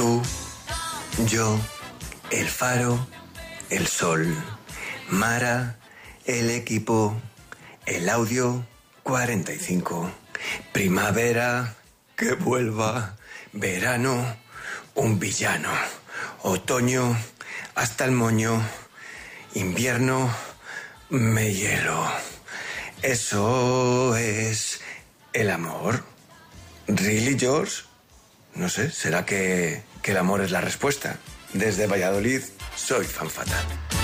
Tú, yo, el faro, el sol, Mara, el equipo, el audio 45. Primavera, que vuelva. Verano, un villano. Otoño, hasta el moño. Invierno, me hielo. Eso es el amor. ¿Really, George? No sé, ¿será que el amor es la respuesta? Desde Valladolid, soy Fan Fatal.